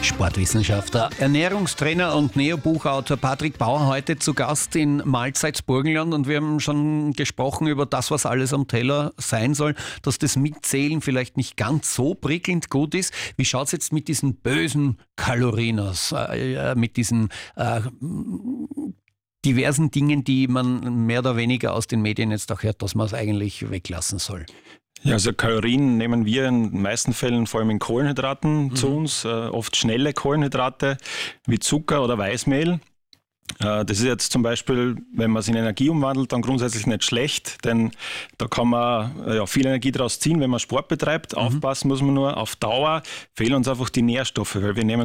Sportwissenschaftler, Ernährungstrainer und Neobuchautor Patrick Bauer heute zu Gast in Mahlzeits Burgenland, und wir haben schon gesprochen über das, was alles am Teller sein soll, dass das Mitzählen vielleicht nicht ganz so prickelnd gut ist. Wie schaut es jetzt mit diesen bösen Kalorien aus, mit diesen diversen Dingen, die man mehr oder weniger aus den Medien jetzt auch hört, dass man es eigentlich weglassen soll? Ja, also Kalorien nehmen wir in den meisten Fällen vor allem in Kohlenhydraten zu uns, oft schnelle Kohlenhydrate wie Zucker oder Weißmehl. Das ist jetzt zum Beispiel, wenn man es in Energie umwandelt, dann grundsätzlich nicht schlecht, denn da kann man viel Energie daraus ziehen, wenn man Sport betreibt. Aufpassen muss man nur, auf Dauer fehlen uns einfach die Nährstoffe, weil wir nehmen